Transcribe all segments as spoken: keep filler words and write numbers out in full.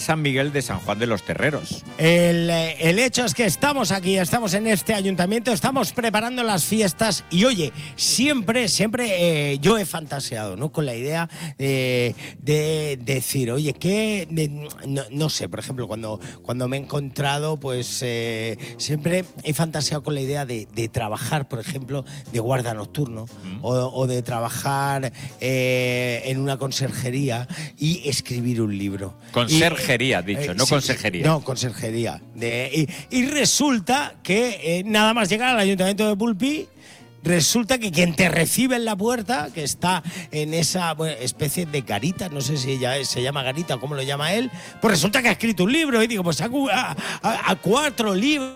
San Miguel de San Juan de los Terreros. El, el hecho es que estamos aquí, estamos en este ayuntamiento, estamos preparando las fiestas y oye, siempre, siempre eh, yo he fantaseado, ¿no?, con la idea de, de, de decir, oye, ¿qué? De, no, no sé, por ejemplo, cuando, cuando me he encontrado, pues eh, siempre he fantaseado con la idea de, de trabajar, por ejemplo, de guarda nocturno mm. o, o de trabajar eh, en una conserjería y escribir un libro. Conserjería, y, dicho, eh, no sí, conserjería. No, conserjería. De, y, y resulta que eh, nada más llegar al ayuntamiento de Pulpí, resulta que quien te recibe en la puerta, que está en esa bueno, especie de garita, no sé si ella se llama garita o cómo lo llama él, pues resulta que ha escrito un libro. Y digo, pues a, a, a cuatro libros.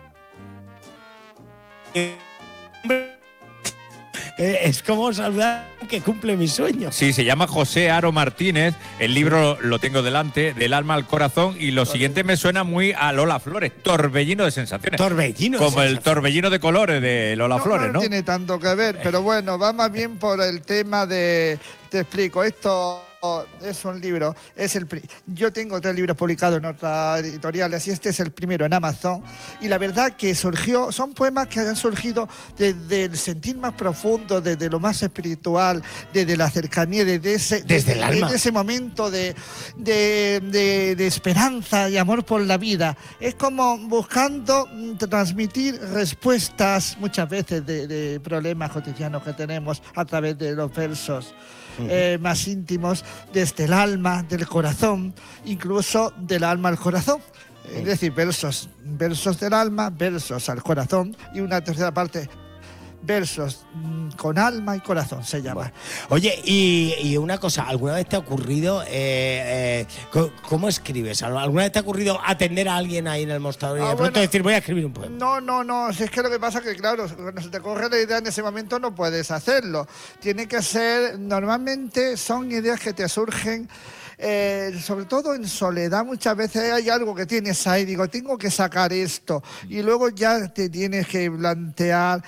Es como saludar que cumple mi sueño. Sí, se llama José Aro Martínez. El libro lo tengo delante, Del alma al corazón. Y lo Torbellino. Siguiente me suena muy a Lola Flores, Torbellino de sensaciones. Torbellino. Como de el torbellino de colores de Lola no, Flores, ¿no? No tiene tanto que ver, pero bueno, va más bien por el tema de... Te explico, esto es un libro, es el yo tengo tres libros publicados en otras editoriales y este es el primero en Amazon, y la verdad que surgió, son poemas que han surgido desde el sentir más profundo, desde lo más espiritual, desde la cercanía, desde ese, desde desde, el alma. desde ese momento de, de, de, de esperanza y amor por la vida. Es como buscando transmitir respuestas muchas veces de, de problemas cotidianos que tenemos a través de los versos. Uh-huh. eh, más íntimos, desde el alma, del corazón, incluso del alma al corazón. Uh-huh. Es decir, versos, versos del alma, versos al corazón, y una tercera parte, versos con alma y corazón, se llama. Bueno. Oye, y, y una cosa, ¿alguna vez te ha ocurrido, eh, eh, cómo escribes? ¿Alguna vez te ha ocurrido atender a alguien ahí en el mostrador y ah, de pronto bueno, decir, voy a escribir un poema? No, no, no, es que lo que pasa es que, claro, cuando se te corre la idea en ese momento no puedes hacerlo. Tiene que ser, normalmente son ideas que te surgen, Eh, sobre todo en soledad. Muchas veces hay algo que tienes ahí, digo, tengo que sacar esto, y luego ya te tienes que plantear,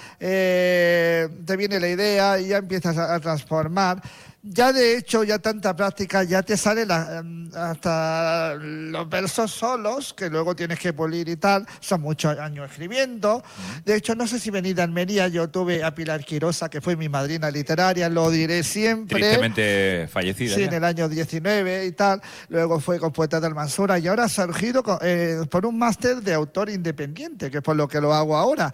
eh, te viene la idea y ya empiezas a, a transformar. Ya de hecho, ya tanta práctica, ya te sale la, hasta los versos solos, que luego tienes que pulir y tal. Son muchos años escribiendo. De hecho, no sé si venid a Almería, yo tuve a Pilar Quirosa, que fue mi madrina literaria, lo diré siempre. Tristemente fallecida. Sí, ya. En el año diecinueve y tal. Luego fue con Poetas de Almanzora y ahora ha surgido con, eh, por un máster de autor independiente, que es por lo que lo hago ahora.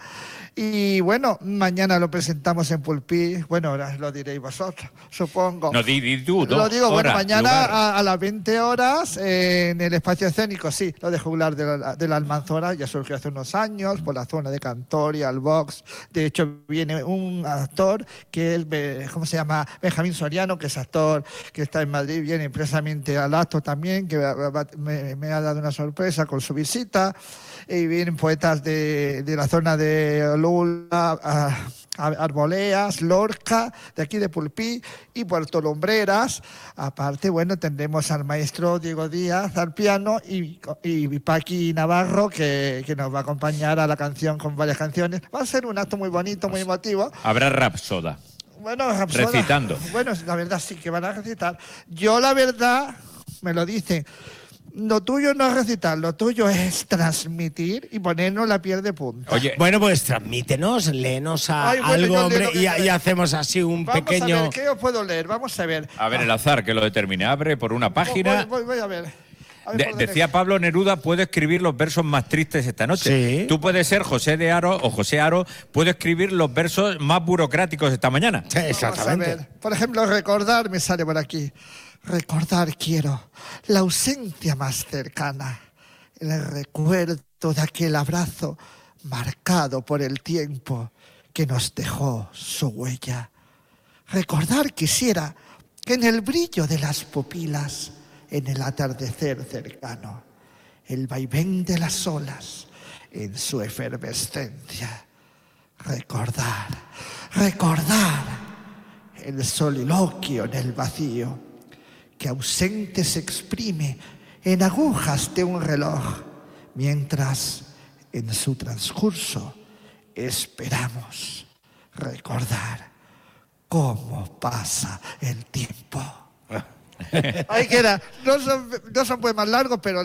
Y bueno, mañana lo presentamos en Pulpí. Bueno, ahora lo diréis vosotros, supongo. No, di, di tú, Lo digo, hora, bueno, mañana a, a las veinte horas eh, en el espacio escénico, sí, lo de Juglar de la, de la Almanzora, ya surgió hace unos años por la zona de Cantoria, el Box. De hecho, viene un actor que es, ¿cómo se llama? Benjamín Soriano, que es actor, que está en Madrid, viene precisamente al acto también, que me, me ha dado una sorpresa con su visita. Y vienen poetas de, de la zona de Lula, a, Arboleas, Lorca, de aquí de Pulpí y Puerto Lumbreras. Aparte, bueno, tendremos al maestro Diego Díaz al piano y, y Paqui Navarro, que, que nos va a acompañar a la canción con varias canciones. Va a ser un acto muy bonito, muy emotivo. Habrá rapsoda. Bueno, rapsoda, recitando. Bueno, la verdad sí que van a recitar. Yo, la verdad, me lo dicen, lo tuyo no es recitar, lo tuyo es transmitir y ponernos la piel de punta. Oye, bueno, pues transmítenos, léenos a Ay, bueno, algo, hombre, y, y hacemos así un Vamos pequeño... a ver, ¿qué os puedo leer? Vamos a ver. A ver, el azar, que lo determine. Abre por una página. Voy, voy, voy a ver. A ver De, decía Pablo Neruda, puede escribir los versos más tristes esta noche. Sí. Tú puedes ser José de Aro o José Aro, puede escribir los versos más burocráticos esta mañana. Sí, exactamente. Vamos a ver. Por ejemplo, recordar me sale por aquí. Recordar quiero la ausencia más cercana, el recuerdo de aquel abrazo marcado por el tiempo que nos dejó su huella. Recordar quisiera que en el brillo de las pupilas, en el atardecer cercano, el vaivén de las olas en su efervescencia. Recordar, recordar el soliloquio en el vacío, que ausente se exprime en agujas de un reloj, mientras en su transcurso esperamos recordar cómo pasa el tiempo. Ahí queda. No son, no son poemas largos, pero